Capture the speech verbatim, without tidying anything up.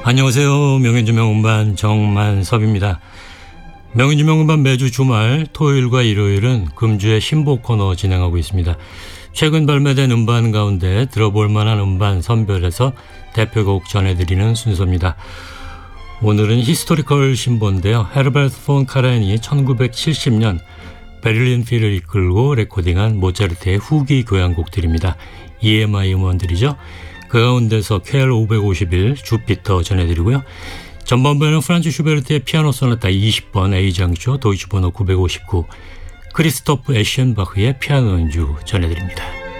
안녕하세요. 명예주명음반 정만섭입니다. 명예주명음반 매주 주말 토요일과 일요일은 금주의 신보 코너 진행하고 있습니다. 최근 발매된 음반 가운데 들어볼 만한 음반 선별해서 대표곡 전해드리는 순서입니다. 오늘은 히스토리컬 신보인데요. 헤르베르트 폰 카라얀이 천구백칠십 년 베를린 필을 이끌고 레코딩한 모차르트의 후기 교향곡들입니다. 이엠아이 음원들이죠. 그 가운데서 퀘일 오백오십일 주피터 전해드리고요. 전반부에는 프란츠 슈베르트의 피아노 소나타 이십 번 A장조 도이치 번호 구백오십구, 크리스토프 에셴바흐의 피아노 연주 전해드립니다.